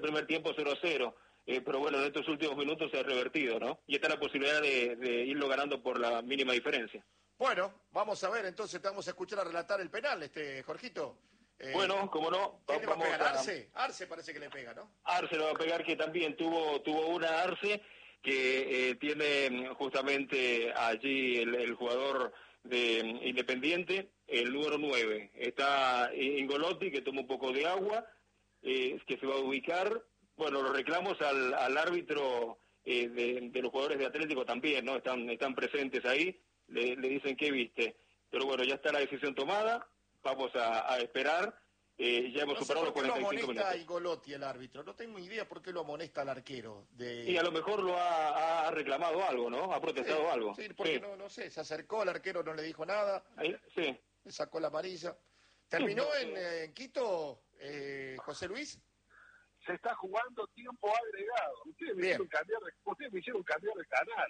primer tiempo 0-0. Pero bueno, en estos últimos minutos se ha revertido, ¿no? Y está la posibilidad de irlo ganando por la mínima diferencia. Bueno, vamos a ver, entonces te vamos a escuchar a relatar el penal, Jorgito. Bueno, como no. ¿Quién le va a pegar? ¿Arce? Arce parece que le pega, ¿no? Arce le va a pegar, que también tuvo una Arce, que tiene justamente allí el jugador de Independiente, el número 9. Está Ingolotti, que toma un poco de agua, que se va a ubicar. Bueno, los reclamos al árbitro de los jugadores de Atlético también, ¿no? Están presentes ahí, le dicen ¿qué viste? Pero bueno, ya está la decisión tomada, vamos a esperar. Ya hemos superado los 45 minutos. ¿Por qué lo amonesta a Ingolotti el árbitro? No tengo idea por qué lo amonesta al arquero. Y a lo mejor lo ha reclamado algo, ¿no? Ha protestado algo. Sí, porque no sé, se acercó, el arquero no le dijo nada. Ahí, sí. Le sacó la amarilla. ¿Terminó en Quito, José Luis? Se está jugando tiempo agregado. Ustedes me hicieron cambiar de canal.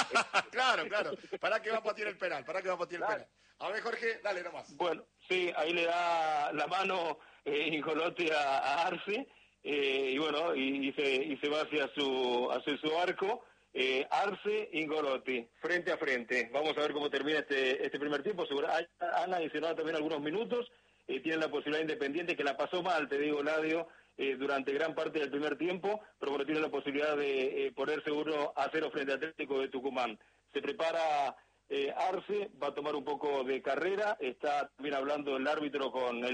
Claro. ¿Para qué va a patear el penal? Penal? A ver, Jorge, dale nomás. Bueno, sí, ahí le da la mano Ingolotti a Arce, y bueno, y se va hacia su arco. Arce, Ingolotti, frente a frente. Vamos a ver cómo termina este primer tiempo. Han adicionado también algunos minutos. Tienen la posibilidad Independiente, que la pasó mal, te digo, Ladio, durante gran parte del primer tiempo, pero bueno, tiene la posibilidad de ponerse 1-0 frente a Atlético de Tucumán. Se prepara Arce, va a tomar un poco de carrera, está también hablando el árbitro con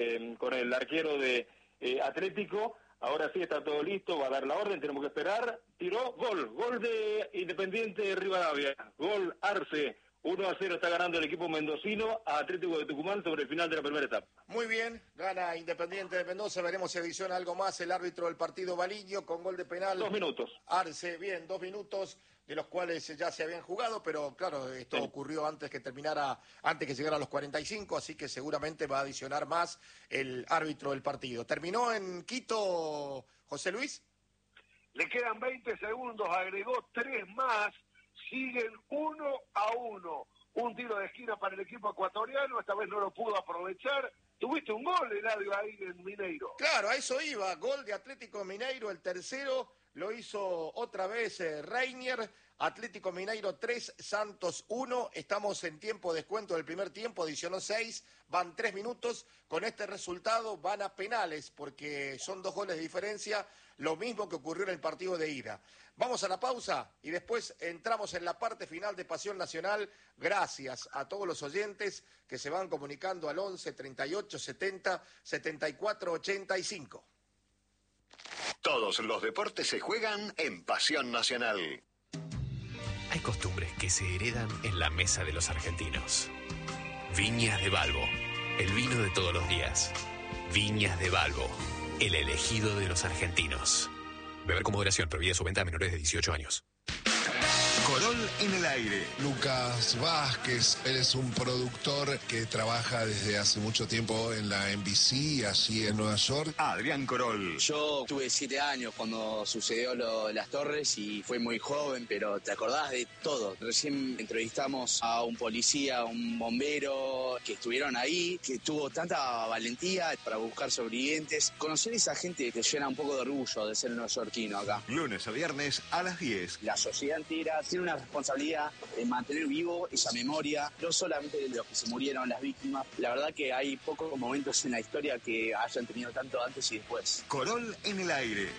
el arquero de Atlético. Ahora sí está todo listo, va a dar la orden, tenemos que esperar. Tiró, gol de Independiente de Rivadavia, gol Arce. 1-0 está ganando el equipo mendocino a Atlético de Tucumán sobre el final de la primera etapa. Muy bien, gana Independiente de Mendoza, veremos si adiciona algo más el árbitro del partido Baliño con gol de penal. 2 minutos. Arce, bien, 2 minutos, de los cuales ya se habían jugado, pero claro, esto ocurrió antes que llegara a los 45, así que seguramente va a adicionar más el árbitro del partido. ¿Terminó en Quito, José Luis? Le quedan 20 segundos, agregó 3 más. Siguen 1-1. Un tiro de esquina para el equipo ecuatoriano, esta vez no lo pudo aprovechar. Tuviste un gol, Eladio, ahí en Mineiro. Claro, a eso iba. Gol de Atlético Mineiro, el tercero. Lo hizo otra vez Reinier. Atlético Mineiro 3, Santos 1. Estamos en tiempo de descuento del primer tiempo, adicionó 6. Van 3 minutos. Con este resultado van a penales porque son 2 goles de diferencia. Lo mismo que ocurrió en el partido de ida. Vamos a la pausa y después entramos en la parte final de Pasión Nacional. Gracias a todos los oyentes que se van comunicando al 11 38 70 74 85. Todos los deportes se juegan en Pasión Nacional. Hay costumbres que se heredan en la mesa de los argentinos. Viñas de Balbo, el vino de todos los días. Viñas de Balbo, el elegido de los argentinos. Beber con moderación, prohibida su venta a menores de 18 años. Corol en el aire. Lucas Vázquez, eres un productor que trabaja desde hace mucho tiempo en la NBC, allí en Nueva York. Adrián Corol. Yo tuve 7 años cuando sucedió las torres y fue muy joven, pero te acordás de todo. Recién entrevistamos a un policía, a un bombero que estuvieron ahí, que tuvo tanta valentía para buscar sobrevivientes. Conocer a esa gente te llena un poco de orgullo de ser neoyorquino acá. Lunes a viernes a las 10. La sociedad entera tiene una responsabilidad en mantener vivo esa memoria, no solamente de los que se murieron, las víctimas. La verdad que hay pocos momentos en la historia que hayan tenido tanto antes y después. Corol en el aire.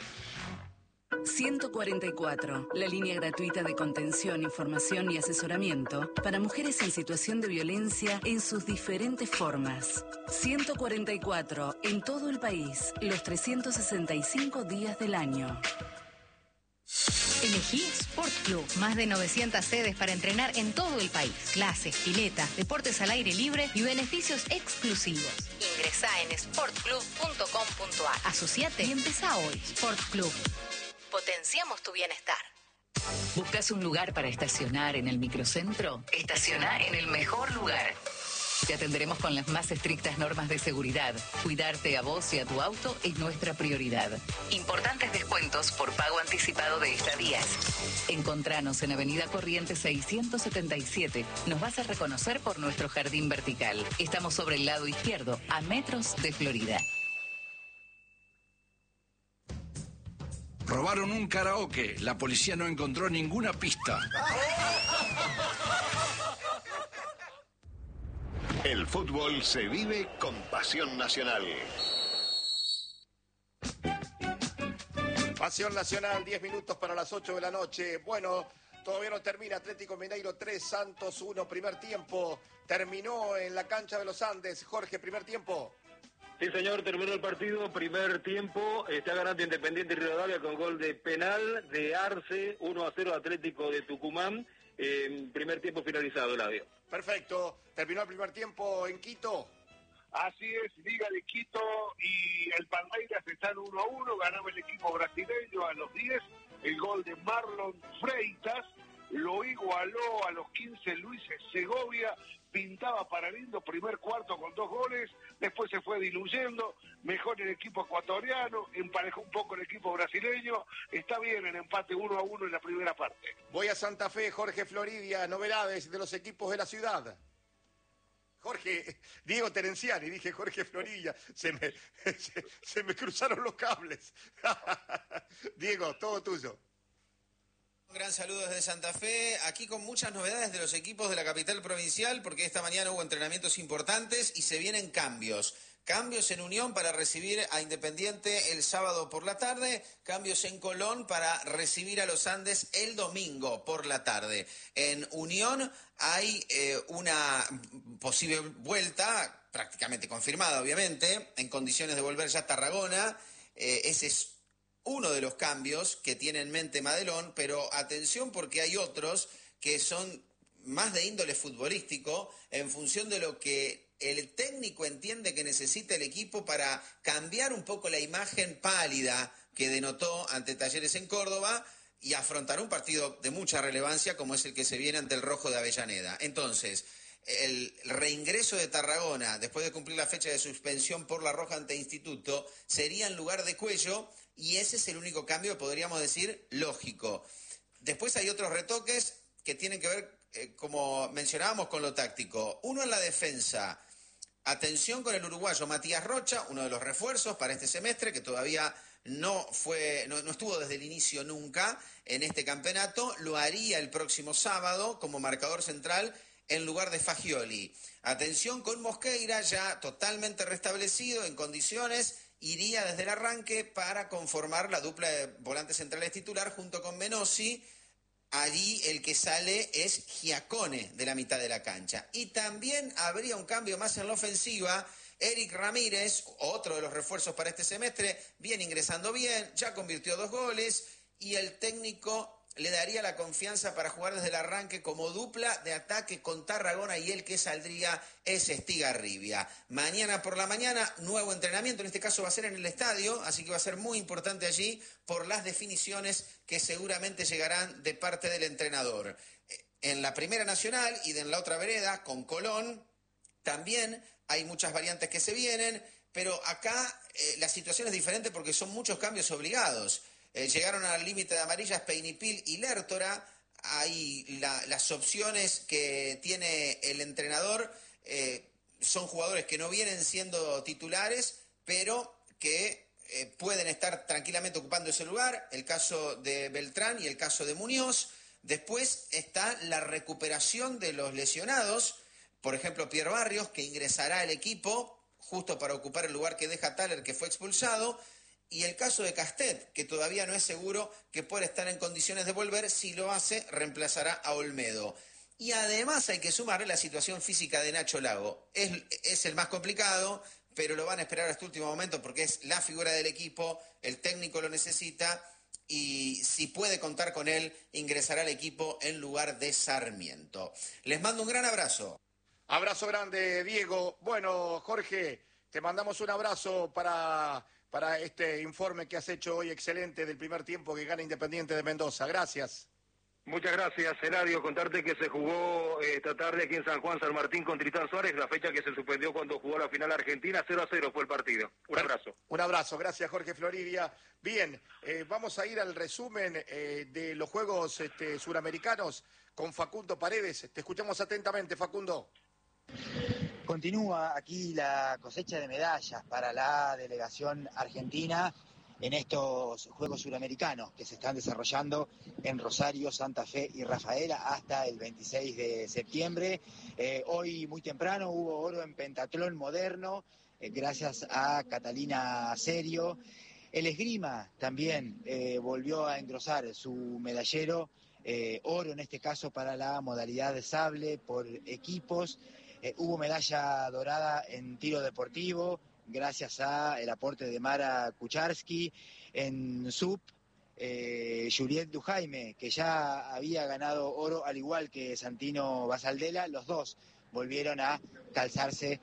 144, la línea gratuita de contención, información y asesoramiento para mujeres en situación de violencia en sus diferentes formas. 144, en todo el país, los 365 días del año. Elegí Sport Club. Más de 900 sedes para entrenar en todo el país. Clases, piletas, deportes al aire libre y beneficios exclusivos. Ingresá en sportclub.com.ar. Asociate y empezá hoy. Sport Club. Potenciamos tu bienestar. ¿Buscas un lugar para estacionar en el microcentro? Estaciona en el mejor lugar. Te atenderemos con las más estrictas normas de seguridad. Cuidarte a vos y a tu auto es nuestra prioridad. Importantes descuentos por pago anticipado de estadías. Encontranos en Avenida Corrientes 677. Nos vas a reconocer por nuestro jardín vertical. Estamos sobre el lado izquierdo, a metros de Florida. Robaron un karaoke. La policía no encontró ninguna pista. El fútbol se vive con pasión nacional. Pasión Nacional, 10 minutos para las 8 de la noche. Bueno, todavía no termina. Atlético Mineiro 3, Santos 1, primer tiempo. Terminó en la cancha de los Andes. Jorge, primer tiempo. Sí, señor, terminó el partido, primer tiempo. Está ganando Independiente Rivadavia con gol de penal de Arce, 1-0 Atlético de Tucumán. Primer tiempo finalizado, Eladio. Perfecto. Terminó el primer tiempo en Quito. Así es, Liga de Quito y el Palmeiras están 1-1, ganaba el equipo brasileño a los 10, el gol de Marlon Freitas, lo igualó a los 15 Luis Segovia, pintaba para lindo primer cuarto con 2 goles, después se fue diluyendo, mejor el equipo ecuatoriano, emparejó un poco el equipo brasileño, está bien el empate 1-1 en la primera parte. Voy a Santa Fe, Jorge Floridia, novedades de los equipos de la ciudad. Jorge, Diego Terenciani, dije Jorge Florilla, se me cruzaron los cables. Diego, todo tuyo. Un gran saludo desde Santa Fe, aquí con muchas novedades de los equipos de la capital provincial, porque esta mañana hubo entrenamientos importantes y se vienen cambios. Cambios en Unión para recibir a Independiente el sábado por la tarde, cambios en Colón para recibir a los Andes el domingo por la tarde. En Unión hay una posible vuelta, prácticamente confirmada obviamente, en condiciones de volver ya a Tarragona. Ese es uno de los cambios que tiene en mente Madelón, pero atención porque hay otros que son más de índole futbolístico en función de lo que el técnico entiende que necesita el equipo para cambiar un poco la imagen pálida que denotó ante Talleres en Córdoba y afrontar un partido de mucha relevancia como es el que se viene ante el Rojo de Avellaneda. Entonces, el reingreso de Tarragona, después de cumplir la fecha de suspensión por la roja ante Instituto, sería en lugar de Cuello y ese es el único cambio, podríamos decir, lógico. Después hay otros retoques que tienen que ver, como mencionábamos, con lo táctico. Uno en la defensa. Atención con el uruguayo Matías Rocha, uno de los refuerzos para este semestre, que todavía no estuvo desde el inicio nunca en este campeonato. Lo haría el próximo sábado como marcador central en lugar de Fagioli. Atención con Mosqueira, ya totalmente restablecido, en condiciones, iría desde el arranque para conformar la dupla de volantes centrales titular junto con Menossi. Allí el que sale es Giacone de la mitad de la cancha. Y también habría un cambio más en la ofensiva. Eric Ramírez, otro de los refuerzos para este semestre, viene ingresando bien, ya convirtió 2 goles y el técnico le daría la confianza para jugar desde el arranque como dupla de ataque con Tarragona y el que saldría es Estigarribia. Mañana por la mañana, nuevo entrenamiento, en este caso va a ser en el estadio, así que va a ser muy importante allí por las definiciones que seguramente llegarán de parte del entrenador. En la Primera Nacional y en la otra vereda, con Colón, también hay muchas variantes que se vienen, pero acá la situación es diferente porque son muchos cambios obligados. Llegaron al límite de amarillas Peinipil y Lertora. Ahí las opciones que tiene el entrenador son jugadores que no vienen siendo titulares, pero que pueden estar tranquilamente ocupando ese lugar. El caso de Beltrán y el caso de Muñoz. Después está la recuperación de los lesionados. Por ejemplo, Pierre Barrios, que ingresará al equipo justo para ocupar el lugar que deja Thaler, que fue expulsado. Y el caso de Castet, que todavía no es seguro que pueda estar en condiciones de volver. Si lo hace, reemplazará a Olmedo. Y además hay que sumarle la situación física de Nacho Lago. Es el más complicado, pero lo van a esperar hasta último momento porque es la figura del equipo, el técnico lo necesita y si puede contar con él, ingresará al equipo en lugar de Sarmiento. Les mando un gran abrazo. Abrazo grande, Diego. Bueno, Jorge, te mandamos un abrazo para este informe que has hecho hoy excelente del primer tiempo que gana Independiente de Mendoza. Gracias. Muchas gracias, Eladio. Contarte que se jugó esta tarde aquí en San Juan, San Martín con Tritán Suárez, la fecha que se suspendió cuando jugó la final Argentina, 0-0 fue el partido. Un abrazo. Un abrazo, gracias Jorge Floridia. Bien, vamos a ir al resumen de los Juegos Suramericanos con Facundo Paredes. Te escuchamos atentamente, Facundo. Continúa aquí la cosecha de medallas para la delegación argentina en estos Juegos Suramericanos que se están desarrollando en Rosario, Santa Fe y Rafaela hasta el 26 de septiembre. Hoy muy temprano hubo oro en pentatlón moderno, gracias a Catalina Serio. El esgrima también volvió a engrosar su medallero, oro en este caso para la modalidad de sable por equipos. Hubo medalla dorada en tiro deportivo, gracias al aporte de Mara Kucharski. En SUP, Juliette Dujaime, que ya había ganado oro al igual que Santino Basaldela, los dos volvieron a calzarse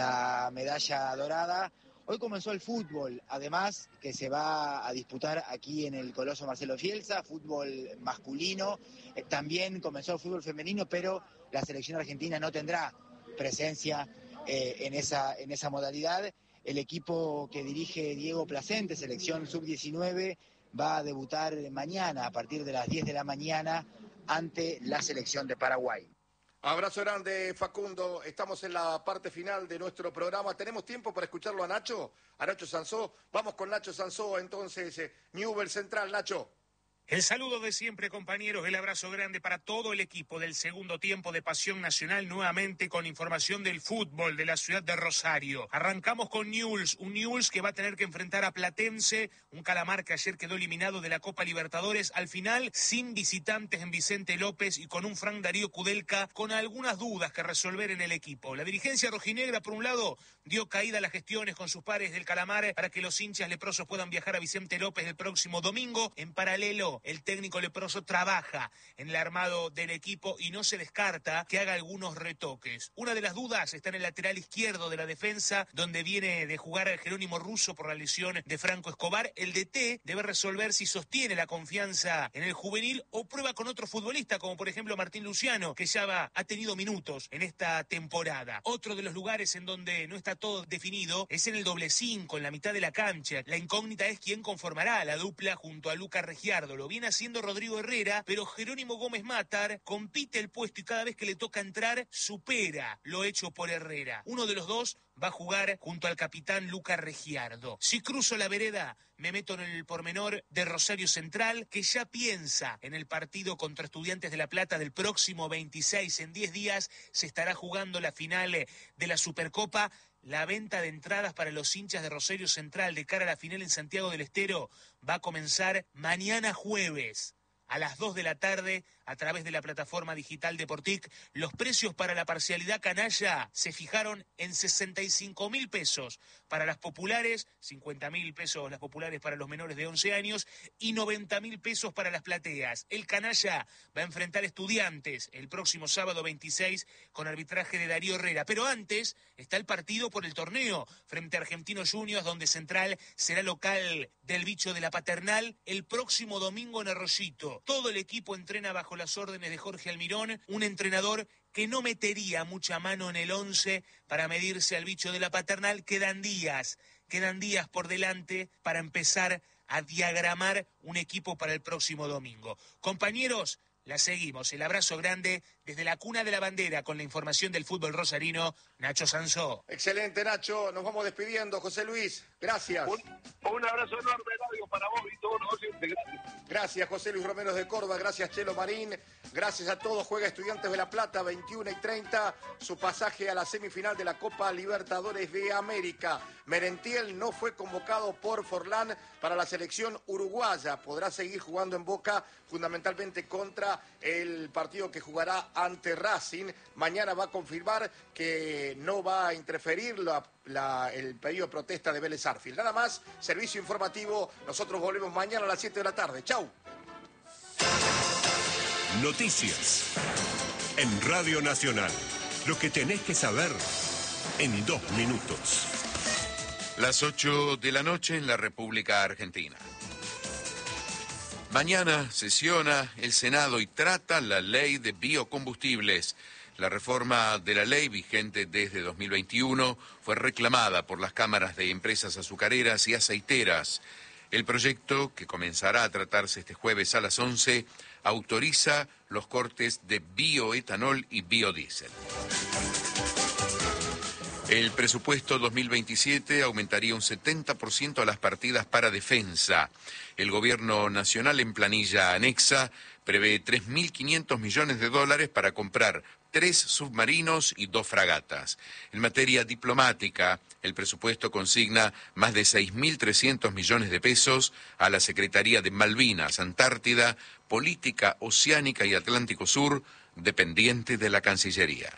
la medalla dorada. Hoy comenzó el fútbol, además, que se va a disputar aquí en el Coloso Marcelo Fielsa, fútbol masculino. También comenzó el fútbol femenino, pero la selección argentina no tendrá presencia en esa modalidad. El equipo que dirige Diego Placente, selección sub-19, va a debutar mañana a partir de las 10 de la mañana ante la selección de Paraguay. Abrazo grande, Facundo. Estamos en la parte final de nuestro programa. ¿Tenemos tiempo para escucharlo a Nacho Sansó? Vamos con Nacho Sansó, entonces, Newell's Central. Nacho. El saludo de siempre, compañeros, el abrazo grande para todo el equipo del segundo tiempo de Pasión Nacional, nuevamente con información del fútbol de la ciudad de Rosario. Arrancamos con Newell's, un Newell's que va a tener que enfrentar a Platense, un Calamar que ayer quedó eliminado de la Copa Libertadores, al final sin visitantes en Vicente López y con un Frank Darío Kudelka con algunas dudas que resolver en el equipo. La dirigencia rojinegra, por un lado, dio caída a las gestiones con sus pares del Calamar para que los hinchas leprosos puedan viajar a Vicente López el próximo domingo. En paralelo, el técnico leproso trabaja en el armado del equipo y no se descarta que haga algunos retoques. Una de las dudas está en el lateral izquierdo de la defensa, donde viene de jugar Jerónimo Russo por la lesión de Franco Escobar. El DT debe resolver si sostiene la confianza en el juvenil o prueba con otro futbolista, como por ejemplo Martín Luciano, que ya ha tenido minutos en esta temporada. Otro de los lugares en donde no está todo definido es en el doble 5, en la mitad de la cancha. La incógnita es quién conformará la dupla junto a Luca Regiardo. Lo viene haciendo Rodrigo Herrera, pero Jerónimo Gómez Matar compite el puesto y cada vez que le toca entrar supera lo hecho por Herrera. Uno de los dos va a jugar junto al capitán Luca Regiardo. Si cruzo la vereda, me meto en el pormenor de Rosario Central, que ya piensa en el partido contra Estudiantes de La Plata del próximo 26. En 10 días se estará jugando la final de la Supercopa. La venta de entradas para los hinchas de Rosario Central de cara a la final en Santiago del Estero va a comenzar mañana jueves a las 2 de la tarde a través de la plataforma digital de Portic. Los precios para la parcialidad canalla se fijaron en 65.000 pesos para las populares, 50.000 pesos las populares para los menores de 11 años y 90.000 pesos para las plateas. El canalla va a enfrentar Estudiantes el próximo sábado 26 con arbitraje de Darío Herrera. Pero antes está el partido por el torneo frente a Argentinos Juniors, donde Central será local del bicho de la Paternal el próximo domingo en Arroyito. Todo el equipo entrena bajo las órdenes de Jorge Almirón, un entrenador que no metería mucha mano en el 11 para medirse al bicho de la Paternal. Quedan días por delante para empezar a diagramar un equipo para el próximo domingo. Compañeros, la seguimos. El abrazo grande desde la cuna de la bandera con la información del fútbol rosarino, Nacho Sansó. Excelente, Nacho. Nos vamos despidiendo. José Luis, gracias. Un abrazo enorme, Radio, para vos y todos los oyentes. Gracias. Gracias, José Luis Romero de Córdoba. Gracias, Chelo Marín. Gracias a todos. Juega Estudiantes de La Plata, 21:30. Su pasaje a la semifinal de la Copa Libertadores de América. Merentiel no fue convocado por Forlán para la selección uruguaya. Podrá seguir jugando en Boca, fundamentalmente contra el partido que jugará ante Racing. Mañana va a confirmar que no va a interferir el pedido de protesta de Vélez Arfield. Nada más, servicio informativo. Nosotros volvemos mañana a las 7 de la tarde. Chau. Noticias en Radio Nacional. Lo que tenés que saber en 2 minutos. Las 8 de la noche en la República Argentina. Mañana sesiona el Senado y trata la ley de biocombustibles. La reforma de la ley, vigente desde 2021, fue reclamada por las cámaras de empresas azucareras y aceiteras. El proyecto, que comenzará a tratarse este jueves a las 11, autoriza los cortes de bioetanol y biodiesel. El presupuesto 2027 aumentaría un 70% a las partidas para defensa. El gobierno nacional en planilla anexa prevé 3.500 millones de dólares para comprar 3 submarinos y 2 fragatas. En materia diplomática, el presupuesto consigna más de 6.300 millones de pesos a la Secretaría de Malvinas, Antártida, Política Oceánica y Atlántico Sur, dependiente de la Cancillería.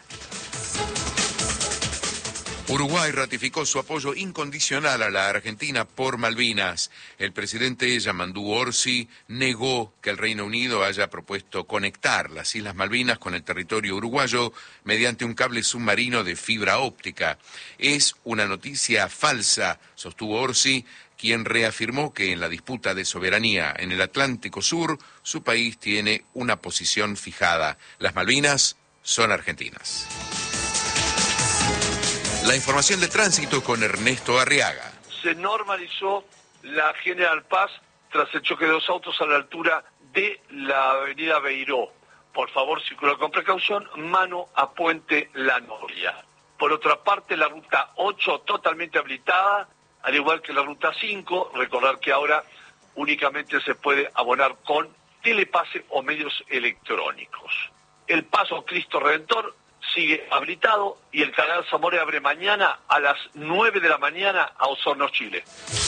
Uruguay ratificó su apoyo incondicional a la Argentina por Malvinas. El presidente Yamandú Orsi negó que el Reino Unido haya propuesto conectar las Islas Malvinas con el territorio uruguayo mediante un cable submarino de fibra óptica. Es una noticia falsa, sostuvo Orsi, quien reafirmó que en la disputa de soberanía en el Atlántico Sur, su país tiene una posición fijada. Las Malvinas son argentinas. La información de tránsito con Ernesto Arriaga. Se normalizó la General Paz tras el choque de 2 autos a la altura de la avenida Beiró. Por favor, circula con precaución, mano a Puente La Noria. Por otra parte, la ruta 8 totalmente habilitada, al igual que la ruta 5. Recordar que ahora únicamente se puede abonar con telepase o medios electrónicos. El paso Cristo Redentor sigue habilitado y el canal Zamora abre mañana a las 9 de la mañana a Osorno, Chile.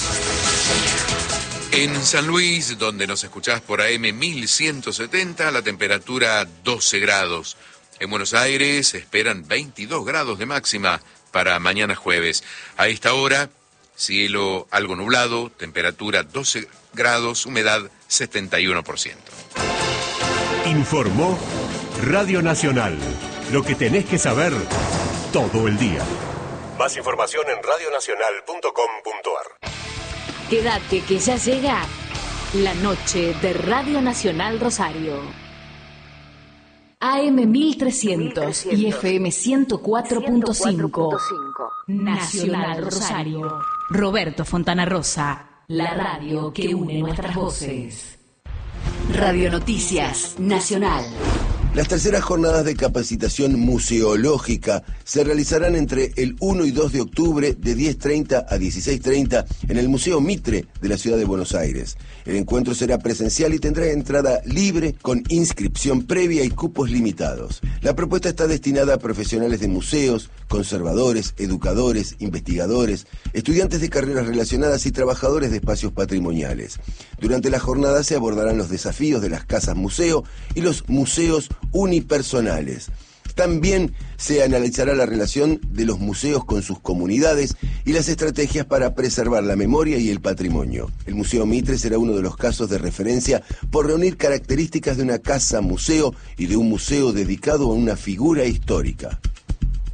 En San Luis, donde nos escuchás por AM 1170, la temperatura 12 grados. En Buenos Aires se esperan 22 grados de máxima para mañana jueves. A esta hora, cielo algo nublado, temperatura 12 grados, humedad 71%. Informó Radio Nacional. Lo que tenés que saber todo el día. Más información en radionacional.com.ar. Quédate que ya llega la noche de Radio Nacional Rosario. AM 1300 y FM 104.5. Nacional Rosario. Roberto Fontana Rosa, la radio que une nuestras voces. Radio Noticias Nacional. Las terceras jornadas de capacitación museológica se realizarán entre el 1 y 2 de octubre de 10:30 a 16:30 en el Museo Mitre de la Ciudad de Buenos Aires. El encuentro será presencial y tendrá entrada libre con inscripción previa y cupos limitados. La propuesta está destinada a profesionales de museos, conservadores, educadores, investigadores, estudiantes de carreras relacionadas y trabajadores de espacios patrimoniales. Durante la jornada se abordarán los desafíos de las casas museo y los museos unipersonales. También se analizará la relación de los museos con sus comunidades y las estrategias para preservar la memoria y el patrimonio. El Museo Mitre será uno de los casos de referencia por reunir características de una casa museo y de un museo dedicado a una figura histórica.